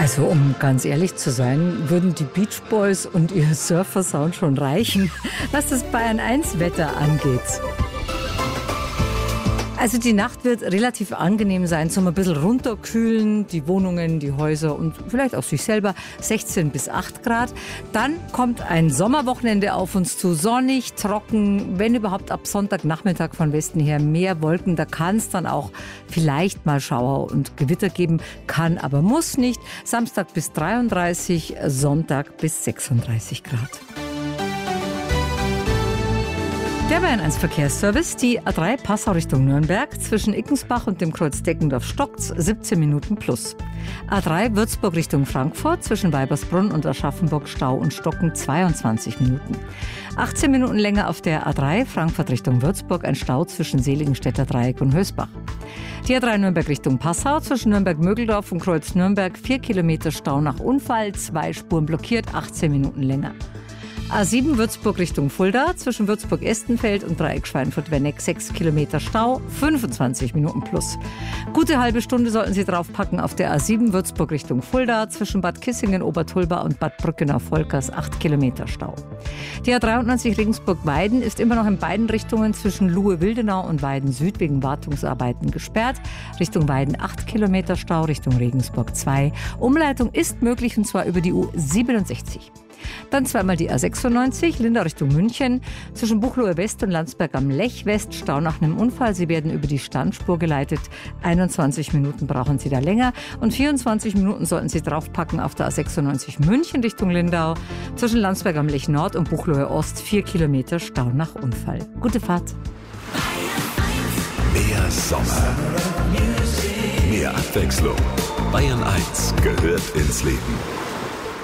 Also um ganz ehrlich zu sein, würden die Beach Boys und ihr Surfer-Sound schon reichen, was das Bayern 1 Wetter angeht. Also die Nacht wird relativ angenehm sein, zum ein bisschen runterkühlen, die Wohnungen, die Häuser und vielleicht auch sich selber, 16 bis 8 Grad. Dann kommt ein Sommerwochenende auf uns zu, sonnig, trocken, wenn überhaupt ab Sonntagnachmittag von Westen her mehr Wolken. Da kann es dann auch vielleicht mal Schauer und Gewitter geben, kann, aber muss nicht. Samstag bis 33, Sonntag bis 36 Grad. Der Bayern 1 Verkehrsservice, die A3 Passau Richtung Nürnberg, zwischen Ickensbach und dem Kreuz Deckendorf stockt's, 17 Minuten plus. A3 Würzburg Richtung Frankfurt, zwischen Weibersbrunn und Aschaffenburg Stau und Stocken 22 Minuten. 18 Minuten länger auf der A3 Frankfurt Richtung Würzburg, ein Stau zwischen Seligenstädter Dreieck und Hösbach. Die A3 Nürnberg Richtung Passau, zwischen Nürnberg-Mögeldorf und Kreuz Nürnberg, 4 Kilometer Stau nach Unfall, 2 Spuren blockiert, 18 Minuten länger. A7 Würzburg Richtung Fulda, zwischen Würzburg-Estenfeld und Dreieck Schweinfurt-Wenneck 6 Kilometer Stau, 25 Minuten plus. Gute halbe Stunde sollten Sie draufpacken auf der A7 Würzburg Richtung Fulda, zwischen Bad Kissingen, Obertulba und Bad Brückenau-Volkers 8 Kilometer Stau. Die A93 Regensburg-Weiden ist immer noch in beiden Richtungen zwischen Luhe-Wildenau und Weiden Süd wegen Wartungsarbeiten gesperrt. Richtung Weiden 8 Kilometer Stau, Richtung Regensburg 2. Umleitung ist möglich und zwar über die U67. Dann zweimal die A96, Lindau Richtung München, zwischen Buchloe West und Landsberg am Lech West, Stau nach einem Unfall. Sie werden über die Standspur geleitet. 21 Minuten brauchen Sie da länger und 24 Minuten sollten Sie draufpacken auf der A96 München Richtung Lindau, zwischen Landsberg am Lech Nord und Buchloe Ost 4 Kilometer Stau nach Unfall. Gute Fahrt. Mehr Sommer, mehr Abwechslung. Bayern 1 gehört ins Leben.